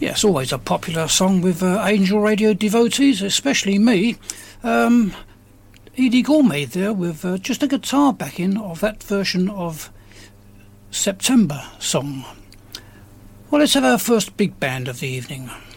Yes, always a popular song with Angel Radio devotees, especially me. Edie Gourmet there with just a guitar backing of that version of September song. Well, let's have our first big band of the evening.